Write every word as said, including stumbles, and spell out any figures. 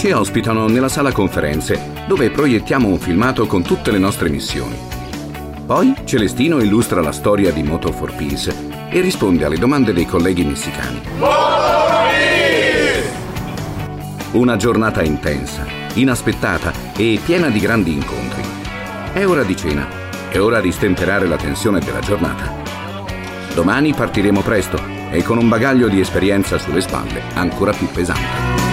ci ospitano nella sala conferenze, dove proiettiamo un filmato con tutte le nostre missioni. Poi Celestino illustra la storia di Moto for Peace e risponde alle domande dei colleghi messicani. Una giornata intensa, inaspettata e piena di grandi incontri. È ora di cena, è ora di stemperare la tensione della giornata. Domani partiremo presto e con un bagaglio di esperienza sulle spalle ancora più pesante.